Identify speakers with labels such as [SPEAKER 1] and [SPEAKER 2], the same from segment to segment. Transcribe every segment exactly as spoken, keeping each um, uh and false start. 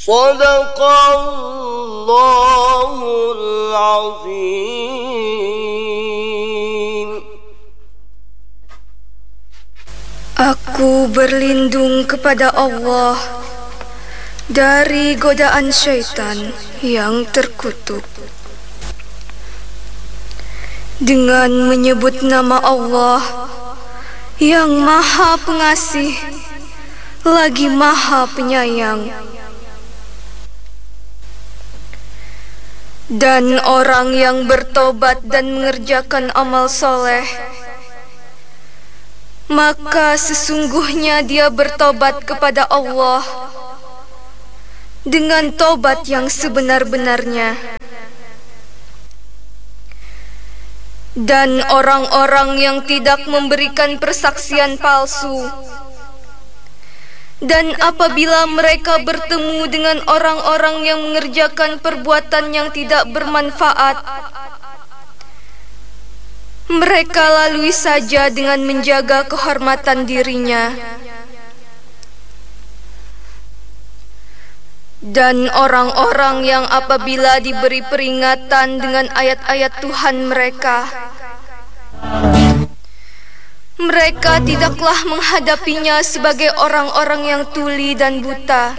[SPEAKER 1] Sadaqallahul azim.
[SPEAKER 2] Aku berlindung kepada Allah dari godaan syaitan yang terkutuk. Dengan menyebut nama Allah yang Maha Pengasih lagi Maha Penyayang. Dan orang yang bertobat dan mengerjakan amal soleh, maka sesungguhnya dia bertobat kepada Allah dengan tobat yang sebenar-benarnya. Dan orang-orang yang tidak memberikan persaksian palsu, dan apabila mereka bertemu dengan orang-orang yang mengerjakan perbuatan yang tidak bermanfaat, mereka lalui saja dengan menjaga kehormatan dirinya. Dan orang-orang yang apabila diberi peringatan dengan ayat-ayat Tuhan mereka, mereka tidaklah menghadapinya sebagai orang-orang yang tuli dan buta.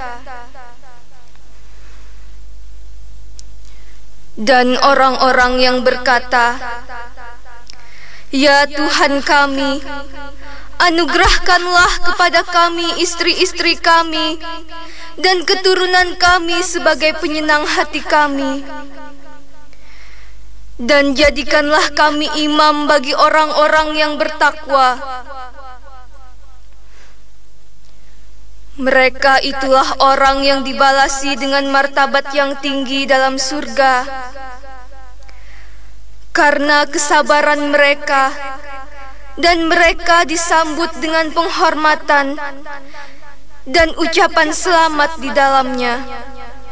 [SPEAKER 2] Dan orang-orang yang berkata, "Ya Tuhan kami, anugerahkanlah kepada kami istri-istri kami dan keturunan kami sebagai penyenang hati kami. Dan jadikanlah kami imam bagi orang-orang yang bertakwa." Mereka itulah orang yang dibalasi dengan martabat yang tinggi dalam surga karena kesabaran mereka, dan mereka disambut dengan penghormatan dan ucapan selamat di dalamnya.